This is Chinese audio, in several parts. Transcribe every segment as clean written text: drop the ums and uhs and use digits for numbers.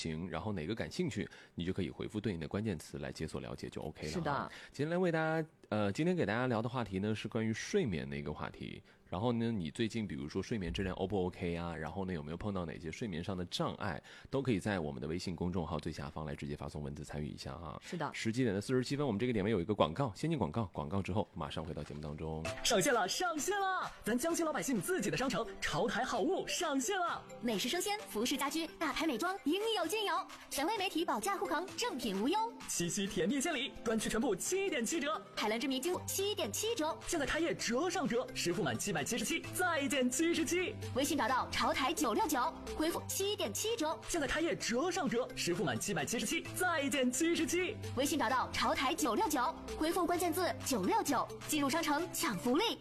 行，然后哪个感兴趣，你就可以回复对应的关键词来解锁了解就 OK 了。 是的， 今天来为大家今天给大家聊的话题呢是关于睡眠的一个话题。然后呢，你最近比如说睡眠质量 O 不 OK 啊？然后呢，有没有碰到哪些睡眠上的障碍？都可以在我们的微信公众号最下方来直接发送文字参与一下哈。 是的 17:47，我们这个点位有一个广告，先进广告，广告之后马上回到节目当中。 上线了，上线了！咱江西老百姓自己的商城潮台好物上线了， 美食生鲜、服饰家居、大牌美妆应有尽有，权威媒体保驾护航，正品无忧。 七夕甜蜜献礼，专区全部7.7折， 海蓝之谜精7.7折， 现在开业折上折，实付满777再减77。 微信找到潮台969，回复7.7折。 现在开业折上折，实付满777再减77。 微信找到潮台969，回复关键字969，进入商城抢福利。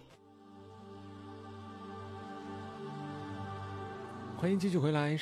欢迎继续回来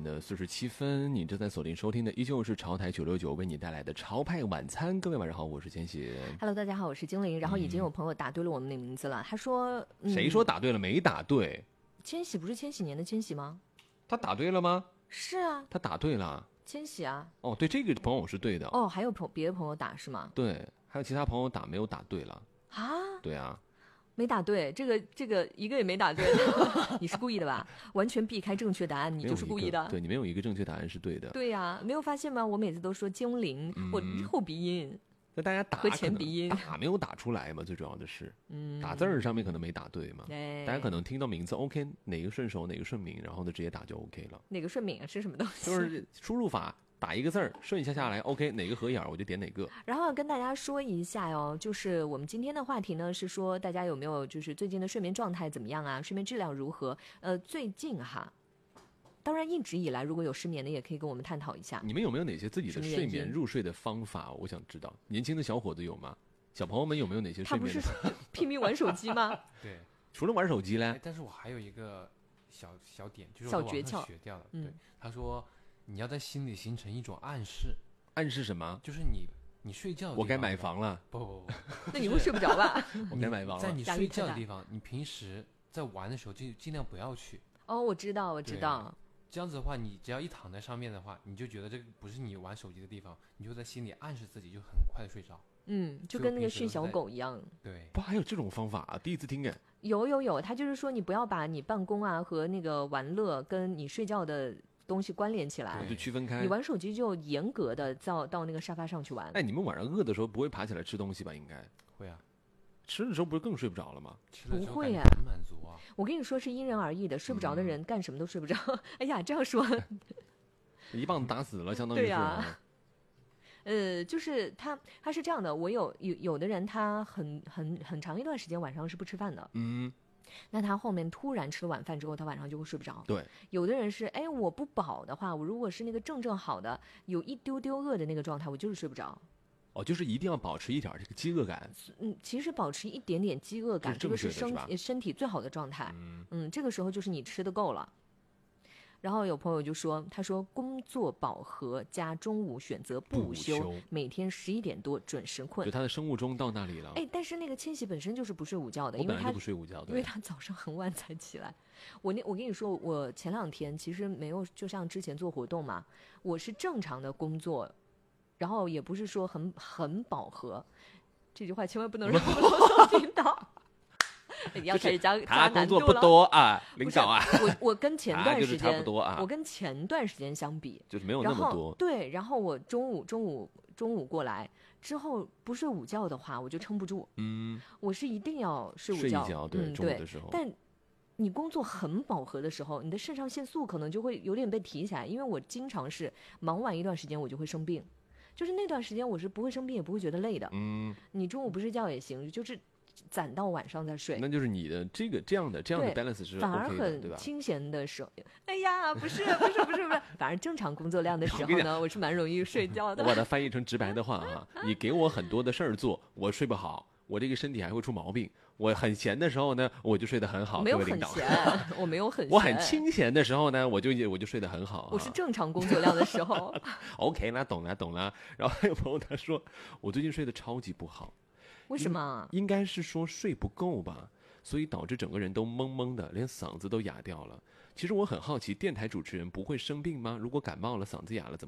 ，17:47，你正在锁定收听的依旧是潮台969为你带来的潮派晚餐。各位晚上好，我是千玺。 Hello， 大家好，我是精灵。然后已经有朋友答对了我们的名字了，他说， 谁说答对了？没答对。 千玺不是千禧年的千玺吗？ 他答对了吗？ 是啊， 他答对了。 千玺啊。 哦，对，这个朋友是对的。 哦，还有别的朋友答是吗？ 对，还有其他朋友没有答对了。 啊？ 对啊。 没答对，这个一个也没答对，你是故意的吧？完全避开正确答案，你就是故意的。 对，你没有一个正确答案是对的。 对呀，没有发现吗？我每次都说精灵，我后鼻音。 那大家打和前鼻音打没有打出来嘛？最主要的是，打字儿上面可能没打对嘛。大家可能听到名字 OK， 哪个顺手哪个顺名，然后呢直接打就 OK 了。 哪个顺名是什么东西？ 就是输入法。打一个字儿，顺一下下来 ，OK， 哪个合眼我就点哪个。 然后要跟大家说一下哟，就是我们今天的话题呢是说大家有没有就是最近的睡眠状态怎么样啊？睡眠质量如何？最近哈，当然一直以来如果有失眠的也可以跟我们探讨一下。 你们有没有哪些自己的睡眠入睡的方法？我想知道，年轻的小伙子有吗？小朋友们有没有哪些睡眠？ 他不是拼命玩手机吗？ 对， 除了玩手机嘞， 但是我还有一个小点，就是小诀窍学掉了。对，他说。你要在心里形成一种暗示， 暗示什么？ 就是你睡觉的地方， 我该买房了。 不， 那你会睡不着吧？ 我该买房了。 在你睡觉的地方，你平时在玩的时候就尽量不要去。 哦，我知道。 这样子的话，你只要一躺在上面的话，你就觉得这个不是你玩手机的地方，你就在心里暗示自己，就很快的睡着。 就跟那个训小狗一样。 对， 不还有这种方法啊？第一次听哎。 有，他就是说你不要把你办公啊和那个玩乐跟你睡觉的东西关联起来， 就区分开。 你玩手机就严格的到那个沙发上去玩。 哎，你们晚上饿的时候不会爬起来吃东西吧？应该会啊。 吃的时候不是更睡不着了吗？ 不会啊， 很满足啊。 我跟你说是因人而异的，睡不着的人干什么都睡不着。哎呀，这样说， 一棒子打死了，相当于对呀。就是他是这样的，我有的人他很长一段时间晚上是不吃饭的。那他后面突然吃了晚饭之后，他晚上就会睡不着。 对， 有的人是我不饱的话，我如果是那个正好的有一丢丢饿的那个状态，我就是睡不着。 哦，就是一定要保持一点这个饥饿感。 其实保持一点点饥饿感，这个是身体最好的状态。这个时候就是你吃的够了。然后有朋友就说，他说工作饱和加中午选择不休，每天11点多准时困。 就他的生物钟到那里了。 但是那个千玺本身就是不睡午觉的， 我本来就不睡午觉， 因为他早上很晚才起来。我跟你说，我前2天其实没有，就像之前做活动嘛，我是正常的工作，然后也不是说很饱和。这句话千万不能让我老总听到。你要开始加他工作不多啊，领导啊。 我跟前段时间差不多啊， 我跟前段时间相比， 就是没有那么多。 对，然后我中午过来之后不睡午觉的话，我就撑不住。我是一定要睡午觉。 睡一觉，对，中午的时候。 但你工作很饱和的时候，你的肾上腺素可能就会有点被提起来，因为我经常是忙完一段时间我就会生病，就是那段时间我是不会生病也不会觉得累的。你中午不睡觉也行，就是攒到晚上再睡。 那就是你的这样的 balance 是 OK 的， 反而很清闲的时候。哎呀，不是，反正正常工作量的时候呢，我是蛮容易睡觉的。 我把它翻译成直白的话哈，你给我很多的事儿做，我睡不好，我这个身体还会出毛病。我很闲的时候呢，我就睡得很好。 没有很闲，我没有很闲。 我很清闲的时候呢，我就睡得很好。 我是正常工作量的时候。 OK 啦，懂了。然后还有朋友他说，我最近睡得超级不好。 为什么？ 应该是说睡不够吧，所以导致整个人都懵懵的，连嗓子都哑掉了。其实我很好奇，电台主持人不会生病吗？如果感冒了、嗓子哑了怎么